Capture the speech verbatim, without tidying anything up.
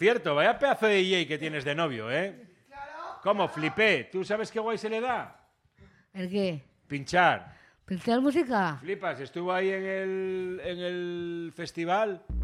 cierto, vaya pedazo de D J que tienes de novio, ¿eh? ¿Cómo? Flipé. ¿Tú sabes qué guay se le da? ¿El qué? Pinchar. ¿Pinchar música? Flipas, estuvo ahí en el, en el festival